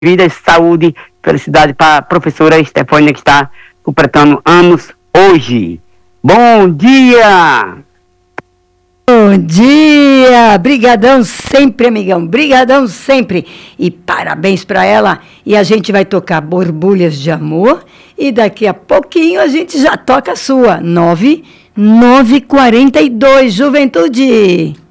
vida, saúde, felicidade para a professora Estefânia, que está completando anos hoje. Bom dia! Bom dia! Brigadão sempre, amigão. Brigadão sempre. E parabéns para ela. E a gente vai tocar Borbulhas de Amor. E daqui a pouquinho a gente já toca a sua. 9942, Juventude.